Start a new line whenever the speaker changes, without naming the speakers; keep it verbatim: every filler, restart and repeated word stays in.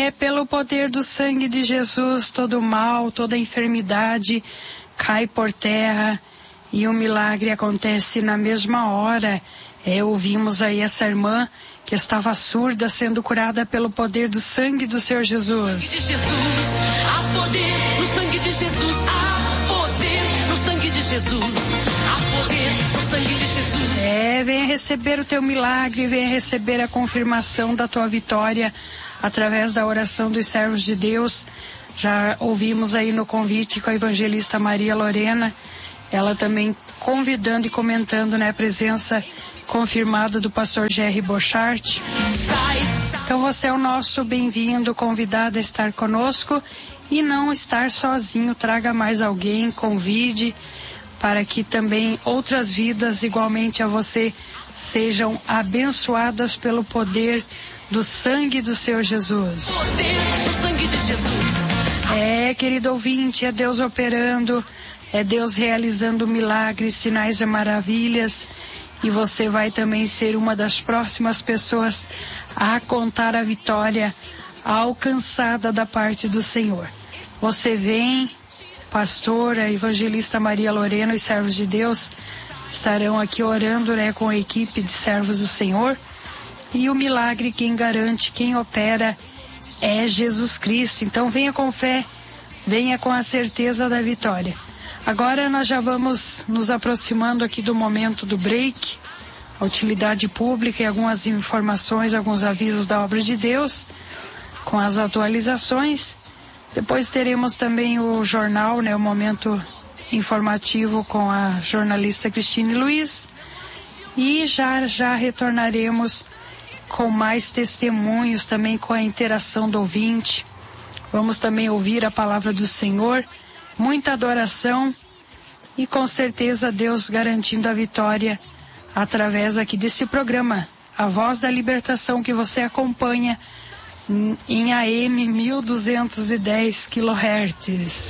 É, pelo poder do sangue de Jesus, todo mal, toda enfermidade cai por terra e o milagre acontece na mesma hora. É, ouvimos aí essa irmã que estava surda sendo curada pelo poder do sangue do Senhor Jesus.
Sangue de Jesus, há poder no sangue de Jesus, há poder no sangue de Jesus, há poder no sangue de Jesus.
É, venha receber o teu milagre, venha receber a confirmação da tua vitória através da oração dos servos de Deus. Já ouvimos aí no convite com a evangelista Maria Lorena, ela também convidando e comentando, né, a presença confirmada do pastor Jerry Bochart. Então você é o nosso bem-vindo, convidado a estar conosco e não estar sozinho. Traga mais alguém, convide, para que também outras vidas igualmente a você sejam abençoadas pelo poder do sangue do Senhor Jesus.
Poder do sangue de Jesus.
É, querido ouvinte, é Deus operando, é Deus realizando milagres, sinais e maravilhas, e você vai também ser uma das próximas pessoas a contar a vitória alcançada da parte do Senhor. Você vem, pastora, evangelista Maria Lorena e servos de Deus estarão aqui orando, né, com a equipe de servos do Senhor, e o milagre quem garante, quem opera é Jesus Cristo. Então venha com fé, venha com a certeza da vitória. Agora nós já vamos nos aproximando aqui do momento do break, a utilidade pública e algumas informações, alguns avisos da obra de Deus, com as atualizações. Depois teremos também o jornal, né, o momento informativo com a jornalista Cristine Luiz. E já já retornaremos com mais testemunhos, também com a interação do ouvinte. Vamos também ouvir a palavra do Senhor, muita adoração e com certeza Deus garantindo a vitória através aqui desse programa, A Voz da Libertação, que você acompanha em A M mil duzentos e dez quilohertz.